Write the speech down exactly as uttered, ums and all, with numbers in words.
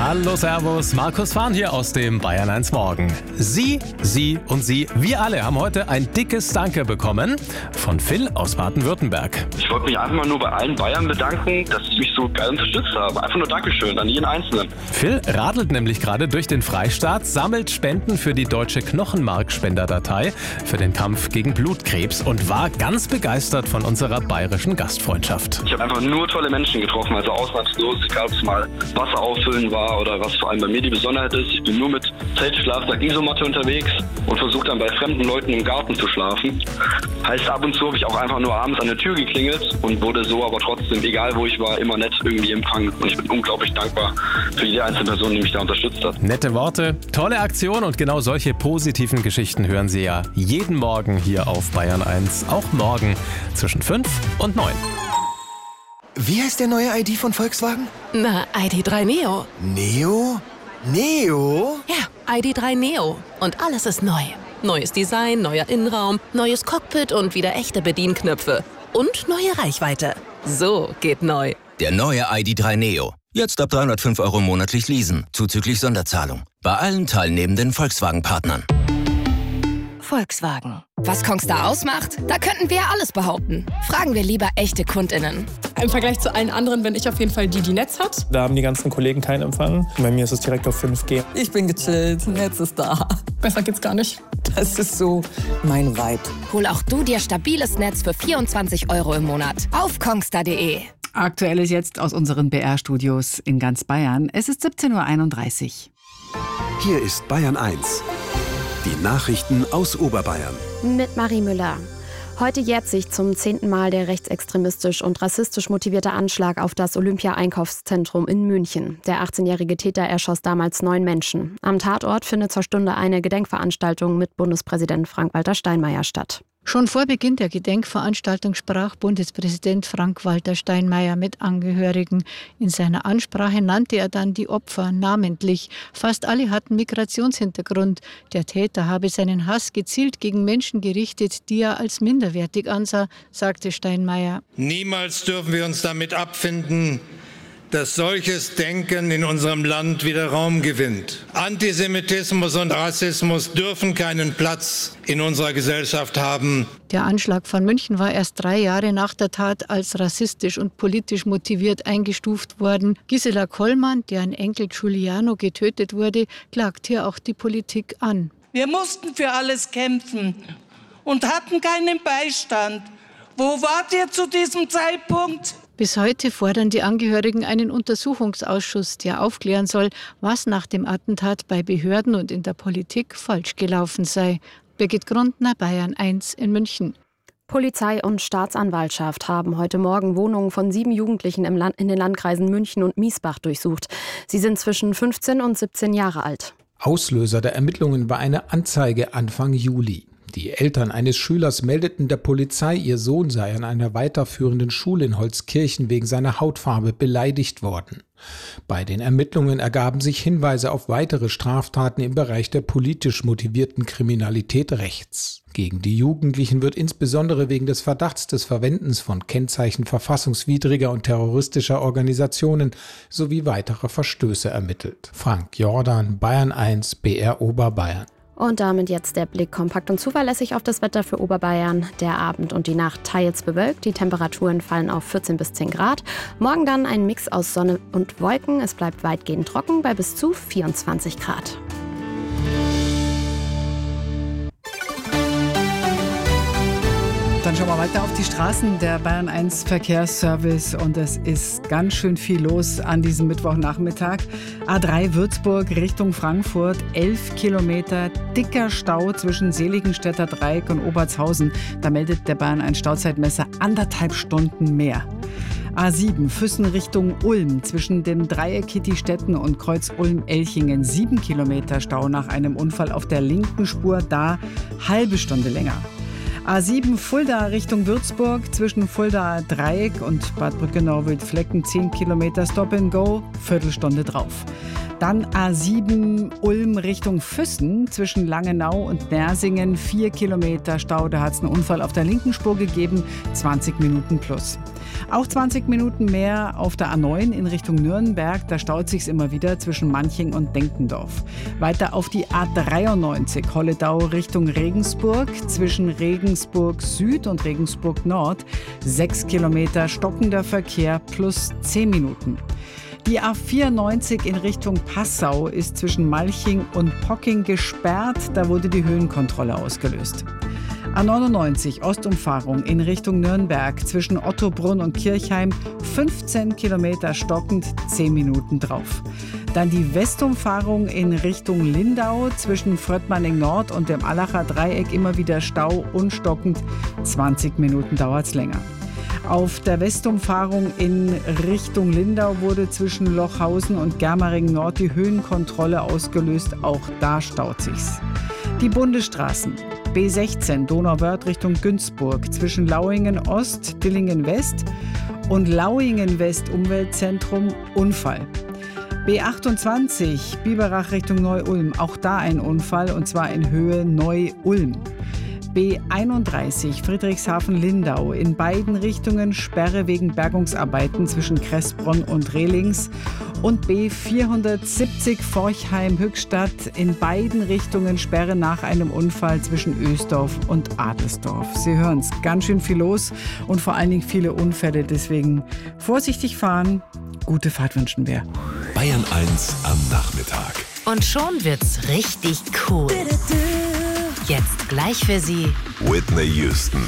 Hallo, servus, Markus Fahn hier aus dem Bayern eins Morgen. Sie, Sie und Sie, wir alle haben heute ein dickes Danke bekommen von Phil aus Baden-Württemberg. Ich wollte mich einfach mal nur bei allen Bayern bedanken, dass sie mich so geil unterstützt haben. Einfach nur Dankeschön an jeden Einzelnen. Phil radelt nämlich gerade durch den Freistaat, sammelt Spenden für die deutsche Knochenmarkspenderdatei für den Kampf gegen Blutkrebs und war ganz begeistert von unserer bayerischen Gastfreundschaft. Ich habe einfach nur tolle Menschen getroffen, also ausnahmslos, egal ob es mal Wasser auffüllen war oder was vor allem bei mir die Besonderheit ist. Ich bin nur mit Zeltschlafsack, Isomatte unterwegs und versuche dann bei fremden Leuten im Garten zu schlafen. Heißt, ab und zu habe ich auch einfach nur abends an der Tür geklingelt und wurde so aber trotzdem, egal wo ich war, immer nett irgendwie empfangen. Und ich bin unglaublich dankbar für jede einzelne Person, die mich da unterstützt hat. Nette Worte, tolle Aktion und genau solche positiven Geschichten hören Sie ja jeden Morgen hier auf Bayern eins. Auch morgen zwischen fünf und neun. Wie heißt der neue I D von Volkswagen? Na, I D drei Neo. Neo? Neo? Ja, I D drei Neo. Und alles ist neu. Neues Design, neuer Innenraum, neues Cockpit und wieder echte Bedienknöpfe. Und neue Reichweite. So geht neu. Der neue I D drei Neo. Jetzt ab dreihundertfünf Euro monatlich leasen, zuzüglich Sonderzahlung. Bei allen teilnehmenden Volkswagen-Partnern. Volkswagen. Was Kongstar ausmacht? Da könnten wir ja alles behaupten. Fragen wir lieber echte KundInnen. Im Vergleich zu allen anderen bin ich auf jeden Fall die, die Netz hat. Da haben die ganzen Kollegen keinen Empfang. Bei mir ist es direkt auf fünf G. Ich bin gechillt, Netz ist da. Besser geht's gar nicht. Das ist so mein Vibe. Hol auch du dir stabiles Netz für vierundzwanzig Euro im Monat auf kongstar punkt de. Aktuelles jetzt aus unseren B R-Studios in ganz Bayern. Es ist siebzehn Uhr einunddreißig. Hier ist Bayern eins. Die Nachrichten aus Oberbayern. Mit Marie Müller. Heute jährt sich zum zehnten Mal der rechtsextremistisch und rassistisch motivierte Anschlag auf das Olympia-Einkaufszentrum in München. Der achtzehnjährige Täter erschoss damals neun Menschen. Am Tatort findet zur Stunde eine Gedenkveranstaltung mit Bundespräsident Frank-Walter Steinmeier statt. Schon vor Beginn der Gedenkveranstaltung sprach Bundespräsident Frank-Walter Steinmeier mit Angehörigen. In seiner Ansprache nannte er dann die Opfer namentlich. Fast alle hatten Migrationshintergrund. Der Täter habe seinen Hass gezielt gegen Menschen gerichtet, die er als minderwertig ansah, sagte Steinmeier. Niemals dürfen wir uns damit abfinden, dass solches Denken in unserem Land wieder Raum gewinnt. Antisemitismus und Rassismus dürfen keinen Platz in unserer Gesellschaft haben. Der Anschlag von München war erst drei Jahre nach der Tat als rassistisch und politisch motiviert eingestuft worden. Gisela Kollmann, deren Enkel Giuliano getötet wurde, klagt hier auch die Politik an. Wir mussten für alles kämpfen und hatten keinen Beistand. Wo wart ihr zu diesem Zeitpunkt? Bis heute fordern die Angehörigen einen Untersuchungsausschuss, der aufklären soll, was nach dem Attentat bei Behörden und in der Politik falsch gelaufen sei. Birgit Grundner, Bayern eins in München. Polizei und Staatsanwaltschaft haben heute Morgen Wohnungen von sieben Jugendlichen im Land, in den Landkreisen München und Miesbach durchsucht. Sie sind zwischen fünfzehn und siebzehn Jahre alt. Auslöser der Ermittlungen war eine Anzeige Anfang Juli. Die Eltern eines Schülers meldeten der Polizei, ihr Sohn sei an einer weiterführenden Schule in Holzkirchen wegen seiner Hautfarbe beleidigt worden. Bei den Ermittlungen ergaben sich Hinweise auf weitere Straftaten im Bereich der politisch motivierten Kriminalität rechts. Gegen die Jugendlichen wird insbesondere wegen des Verdachts des Verwendens von Kennzeichen verfassungswidriger und terroristischer Organisationen sowie weiterer Verstöße ermittelt. Frank Jordan, Bayern eins, B R Oberbayern. Und damit jetzt der Blick kompakt und zuverlässig auf das Wetter für Oberbayern. Der Abend und die Nacht teils bewölkt. Die Temperaturen fallen auf vierzehn bis zehn Grad. Morgen dann ein Mix aus Sonne und Wolken. Es bleibt weitgehend trocken bei bis zu vierundzwanzig Grad. Dann schauen wir weiter auf die Straßen der Bayern eins Verkehrsservice und es ist ganz schön viel los an diesem Mittwochnachmittag. A drei Würzburg Richtung Frankfurt, elf Kilometer, dicker Stau zwischen Seligenstädter Dreieck und Obertshausen. Da meldet der Bayern eins Stauzeitmesser anderthalb Stunden mehr. A sieben Füssen Richtung Ulm zwischen dem Dreieck Kittistetten und Kreuz Ulm-Elchingen. Sieben Kilometer Stau nach einem Unfall auf der linken Spur, da halbe Stunde länger. A sieben Fulda Richtung Würzburg zwischen Fulda Dreieck und Bad Brückenau-Wildflecken zehn Kilometer Stop and Go, Viertelstunde drauf. Dann A sieben Ulm Richtung Füssen zwischen Langenau und Nersingen vier Kilometer Stau. Da hat es einen Unfall auf der linken Spur gegeben, zwanzig Minuten plus. Auch zwanzig Minuten mehr auf der A neun in Richtung Nürnberg. Da staut sich's immer wieder zwischen Manching und Denkendorf. Weiter auf die A dreiundneunzig Holledau Richtung Regensburg. Zwischen Regensburg Süd und Regensburg Nord. Sechs Kilometer stockender Verkehr plus zehn Minuten. Die A vierundneunzig in Richtung Passau ist zwischen Malching und Pocking gesperrt. Da wurde die Höhenkontrolle ausgelöst. A neunundneunzig Ostumfahrung in Richtung Nürnberg zwischen Ottobrunn und Kirchheim. fünfzehn Kilometer stockend, zehn Minuten drauf. Dann die Westumfahrung in Richtung Lindau zwischen Fröttmanning Nord und dem Allacher Dreieck. Immer wieder Stau und stockend, zwanzig Minuten dauert's länger. Auf der Westumfahrung in Richtung Lindau wurde zwischen Lochhausen und Germering Nord die Höhenkontrolle ausgelöst. Auch da staut sich's. Die Bundesstraßen. B sechzehn Donauwörth Richtung Günzburg zwischen Lauingen Ost, Dillingen West und Lauingen West Umweltzentrum Unfall. B achtundzwanzig Biberach Richtung Neu-Ulm, auch da ein Unfall und zwar in Höhe Neu-Ulm. B einunddreißig Friedrichshafen-Lindau, in beiden Richtungen Sperre wegen Bergungsarbeiten zwischen Kressbronn und Rehlings. Und B vierhundertsiebzig Forchheim-Höchstadt, in beiden Richtungen Sperre nach einem Unfall zwischen Ösdorf und Adelsdorf. Sie hören es, ganz schön viel los und vor allen Dingen viele Unfälle. Deswegen vorsichtig fahren, gute Fahrt wünschen wir. Bayern eins am Nachmittag. Und schon wird's richtig cool. Jetzt gleich für Sie Whitney Houston.